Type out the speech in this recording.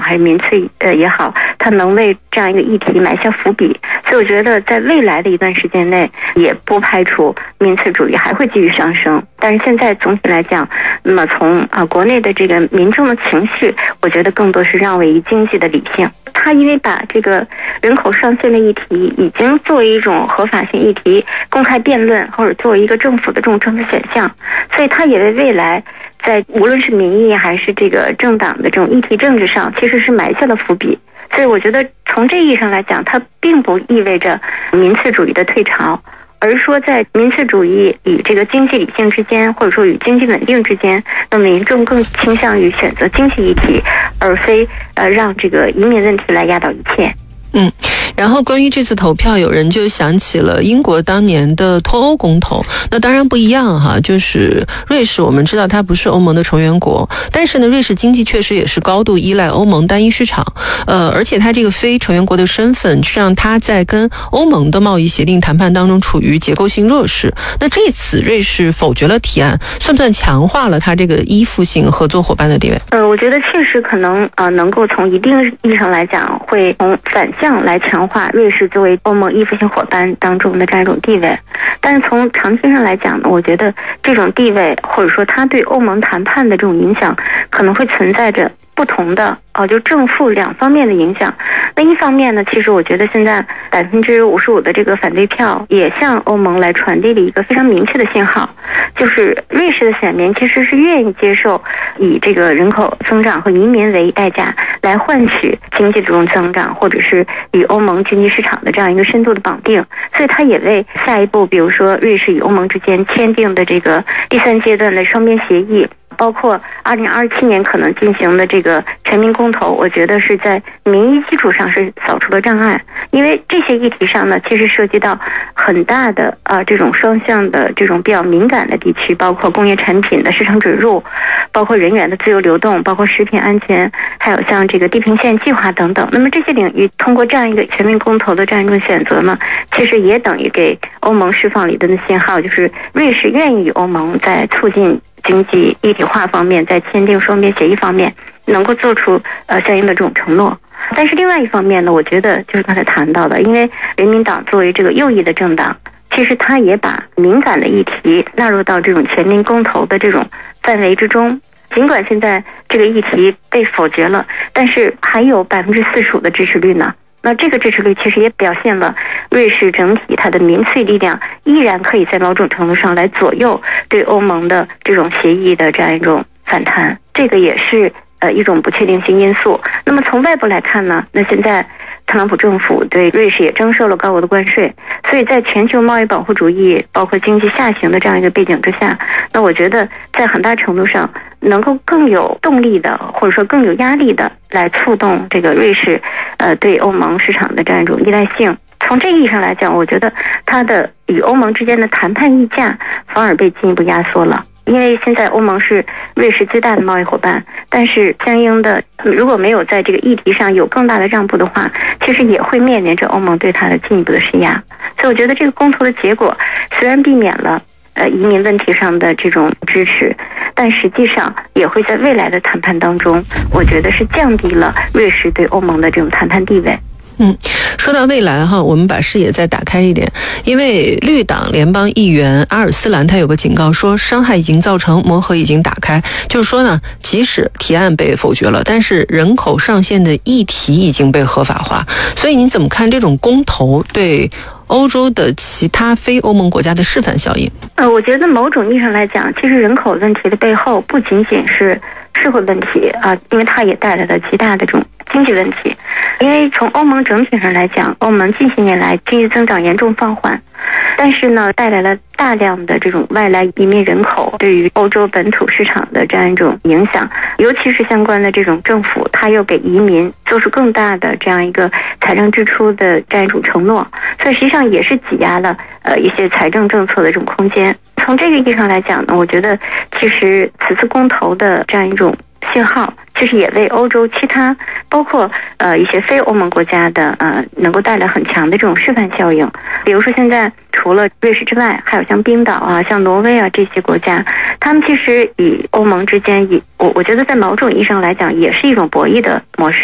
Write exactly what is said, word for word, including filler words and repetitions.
还是民粹呃也好，它能为这样一个议题埋下伏笔。所以我觉得在未来的一段时间内，也不排除民粹主义还会继续上升。但是现在总体来讲，那么从啊国内的这个民众的情绪，我觉得更多是让位于经济的理性。他因为把这个人口上限的议题已经作为一种合法性议题公开辩论，或者作为一个政府的这种政策选项，所以他也为未来在无论是民意还是这个政党的这种议题政治上，其实是埋下了伏笔。所以我觉得从这意义上来讲，它并不意味着民粹主义的退潮，而是说在民粹主义与这个经济理性之间，或者说与经济稳定之间，那么民众更倾向于选择经济议题，而非呃让这个移民问题来压倒一切。 嗯，然后关于这次投票，有人就想起了英国当年的脱欧公投。那当然不一样哈，就是瑞士我们知道它不是欧盟的成员国，但是呢，瑞士经济确实也是高度依赖欧盟单一市场，呃，而且它这个非成员国的身份，是让它在跟欧盟的贸易协定谈判当中处于结构性弱势。那这次瑞士否决了提案，算不算强化了它这个依附性合作伙伴的地位？ 呃，我觉得确实可能呃能够从一定意义上来讲，会从反向来强化瑞士作为欧盟依附性伙伴当中的这样一种地位。但是从长期上来讲呢，我觉得这种地位或者说它对欧盟谈判的这种影响，可能会存在着不同的哦，就正负两方面的影响。那一方面呢，其实我觉得现在百分之五十五的这个反对票也向欧盟来传递了一个非常明确的信号，就是瑞士的选民其实是愿意接受以这个人口增长和移民为代价来换取经济这种增长，或者是与欧盟经济市场的这样一个深度的绑定。所以它也为下一步，比如说瑞士与欧盟之间签订的这个第三阶段的双边协议，包括二零二七年可能进行的这个全民公投，我觉得是在民意基础上是扫除了障碍。因为这些议题上呢，其实涉及到很大的呃这种双向的这种比较敏感的地区，包括工业产品的市场准入，包括人员的自由流动，包括食品安全，还有像这个地平线计划等等。那么这些领域通过这样一个全民公投的这样一种选择呢，其实也等于给欧盟释放了一顿信号，就是瑞士愿意与欧盟在促进经济一体化方面，在签订双边协议方面能够做出呃相应的这种承诺。但是另外一方面呢，我觉得就是刚才谈到的，因为人民党作为这个右翼的政党，其实他也把敏感的议题纳入到这种全民公投的这种范围之中。尽管现在这个议题被否决了，但是还有百分之四十五的支持率呢。那这个支持率其实也表现了瑞士整体它的民粹力量依然可以在某种程度上来左右对欧盟的这种协议的这样一种反弹，这个也是呃一种不确定性因素。那么从外部来看呢，那现在特朗普政府对瑞士也征收了高额的关税，所以在全球贸易保护主义包括经济下行的这样一个背景之下，那我觉得在很大程度上能够更有动力的，或者说更有压力的来触动这个瑞士呃对欧盟市场的这样一种依赖性。从这个意义上来讲，我觉得它的与欧盟之间的谈判溢价反而被进一步压缩了。因为现在欧盟是瑞士最大的贸易伙伴，但是相应的如果没有在这个议题上有更大的让步的话，其实也会面临着欧盟对它的进一步的施压。所以我觉得这个公投的结果虽然避免了呃移民问题上的这种支持，但实际上也会在未来的谈判当中，我觉得是降低了瑞士对欧盟的这种谈判地位。 嗯，说到未来哈，我们把视野再打开一点，因为绿党联邦议员阿尔斯兰他有个警告说，伤害已经造成，磨合已经打开，就是说呢，即使提案被否决了，但是人口上限的议题已经被合法化。所以您怎么看这种公投对欧洲的其他非欧盟国家的示范效应？ 呃，我觉得某种意义上来讲，其实人口问题的背后不仅仅是社会问题啊、呃，因为它也带来了极大的这种经济问题。因为从欧盟整体上来讲，欧盟近些年来经济增长严重放缓，但是呢，带来了大量的这种外来移民人口对于欧洲本土市场的这样一种影响，尤其是相关的这种政府，它又给移民做出更大的这样一个财政支出的这样一种承诺，所以实际上也是挤压了呃一些财政政策的这种空间。从这个意义上来讲呢，我觉得其实此次公投的这样一种信号，其实也为欧洲其他包括呃一些非欧盟国家的呃能够带来很强的这种示范效应。比如说现在除了瑞士之外，还有像冰岛啊、像挪威啊这些国家，他们其实与欧盟之间以我我觉得在某种意义上来讲也是一种博弈的模式。